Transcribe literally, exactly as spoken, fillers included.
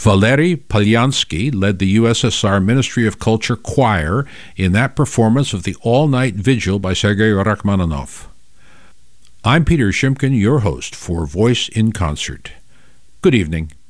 Valery Polyansky led the U S S R Ministry of Culture Choir in that performance of the all-night vigil by Sergei Rachmaninoff. I'm Peter Shimkin, your host for Voice in Concert. Good evening.